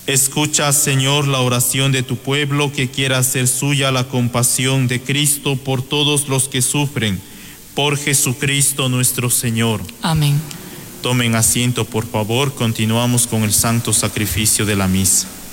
Escucha, Señor, la oración de tu pueblo que quiera hacer suya la compasión de Cristo por todos los que sufren. Por Jesucristo nuestro Señor. Amén. Tomen asiento, por favor. Continuamos con el santo sacrificio de la misa.